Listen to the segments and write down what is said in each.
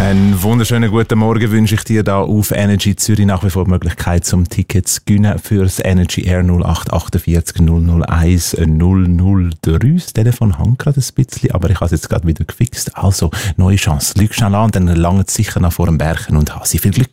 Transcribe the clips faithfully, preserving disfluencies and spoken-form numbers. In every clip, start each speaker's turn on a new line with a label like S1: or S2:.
S1: Einen wunderschönen guten Morgen wünsche ich dir da auf Energy Zürich. Nach wie vor die Möglichkeit zum Tickets zu gewinnen fürs Energy Air null acht achtundvierzig null null eins null null drei. Das Telefon hängt gerade ein bisschen, aber ich habe es jetzt gerade wieder gefixt. Also, neue Chance. Lüg schnell an, dann lange sicher nach vor dem Bergen und Hasi. Viel Glück.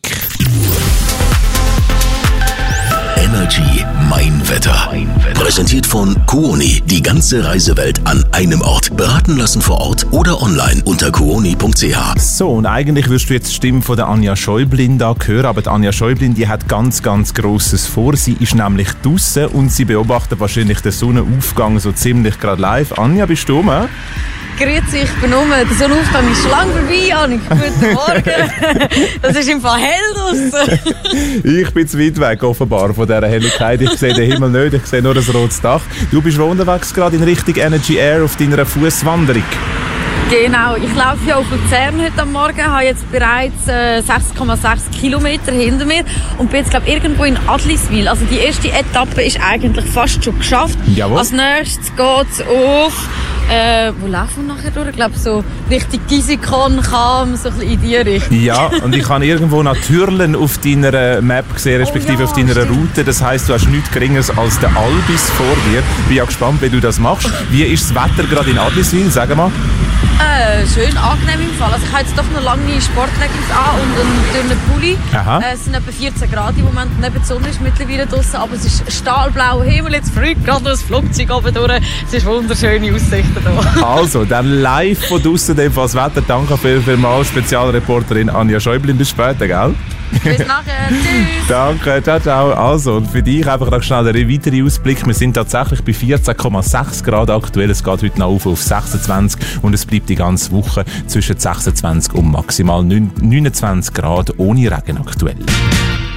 S2: Energy Mein Wetter. Präsentiert von Kuoni. Die ganze Reisewelt an einem Ort. Beraten lassen vor Ort oder online unter kuoni punkt c h.
S1: So, und eigentlich wirst du jetzt die Stimme von der Anja Schäublin da hören, aber die Anja Schäublin, die hat ganz, ganz Grosses vor. Sie ist nämlich draussen und sie beobachtet wahrscheinlich den Sonnenaufgang so ziemlich gerade live. Anja, bist du rum?
S3: Grüezi, ich bin rum. Der Sonnenaufgang ist schon lange vorbei, Annik. Guten Morgen. Das ist im Fall hell draussen.
S1: Ich bin zu weit weg, offenbar, von dieser Helligkeit. Ich sehe den Himmel nicht, ich sehe nur ein rotes Dach. Du bist unterwegs gerade in Richtung Energy Air auf deiner Fußwanderung.
S3: Genau, ich laufe ja auf Luzern heute am Morgen, habe jetzt bereits äh, sechs Komma sechs Kilometer hinter mir und bin jetzt glaube irgendwo in Adliswil. Also die erste Etappe ist eigentlich fast schon geschafft.
S1: Jawohl.
S3: Als nächstes geht es auf, äh, wo laufen wir nachher durch? Ich glaube so Richtung Gisikon, Cham, so ein bisschen in die Richtung.
S1: Ja, und ich habe irgendwo noch Türlen auf deiner Map gesehen, respektive oh ja, auf deiner stimmt. Route. Das heisst, du hast nichts Geringeres als den Albis vor dir. Bin ja gespannt, wie du das machst. Wie ist das Wetter gerade in Adliswil? Sag mal.
S3: Äh, schön, angenehm im Fall. Also ich habe jetzt doch noch lange Sportleggings an und einen dünnen Pulli. Äh, es sind etwa vierzehn Grad im Moment, neben der Sonne ist mittlerweile draussen, aber es ist stahlblauer Himmel, jetzt fliegt gerade noch ein Flugzeug oben durch. Es ist wunderschöne Aussichten hier.
S1: Also, dann live von draussen das Wetter. Danke viel, vielmals, Spezialreporterin Anja Schäublin. Bis später, gell?
S3: Bis nachher, tschüss.
S1: Danke, ciao, ciao. Also, und für dich einfach noch schnell einen weiteren Ausblick. Wir sind tatsächlich bei vierzehn Komma sechs Grad aktuell. Es geht heute noch auf, auf sechsundzwanzig und es bleibt die ganze Woche zwischen sechsundzwanzig und maximal neunundzwanzig Grad ohne Regen aktuell.